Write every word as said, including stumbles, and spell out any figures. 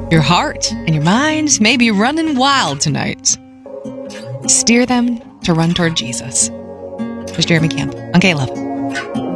Your heart and your mind may be running wild tonight. Steer them to run toward Jesus. There's Jeremy Camp on K Love.